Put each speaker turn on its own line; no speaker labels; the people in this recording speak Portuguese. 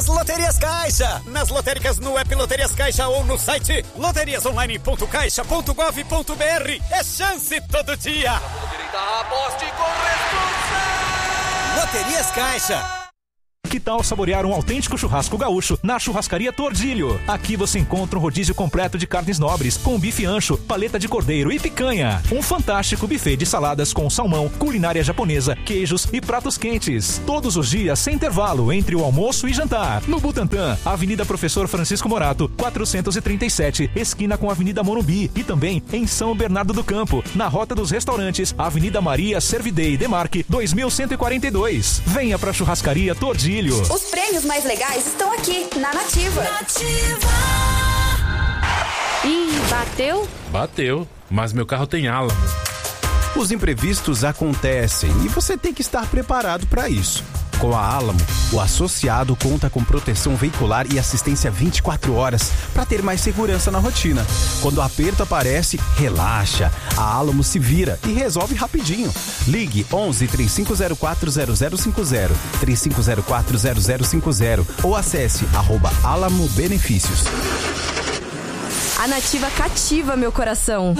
Loterias Caixa, nas lotéricas no app Loterias Caixa ou no site loteriasonline.caixa.gov.br. É chance todo dia.
Aposte com responsabilidade.
Loterias Caixa.
Que tal saborear um autêntico churrasco gaúcho na Churrascaria Tordilho? Aqui você encontra um rodízio completo de carnes nobres, com bife ancho, paleta de cordeiro e picanha. Um fantástico buffet de saladas com salmão, culinária japonesa, queijos e pratos quentes. Todos os dias, sem intervalo, entre o almoço e jantar. No Butantã, Avenida Professor Francisco Morato, 437, esquina com a Avenida Morumbi. E também em São Bernardo do Campo, na Rota dos Restaurantes, Avenida Maria Servidei Demarque, 2142. Venha pra Churrascaria Tordilho.
Os prêmios mais legais estão aqui, na Nativa.
Ih, bateu?
Bateu, mas meu carro tem Alamo.
Os imprevistos acontecem e você tem que estar preparado para isso. Com a Alamo, o associado conta com proteção veicular e assistência 24 horas para ter mais segurança na rotina. Quando o aperto aparece, relaxa. A Alamo se vira e resolve rapidinho. Ligue 11 3504 0050, 3504 0050 ou acesse @Alamo Benefícios.
A Nativa cativa meu coração.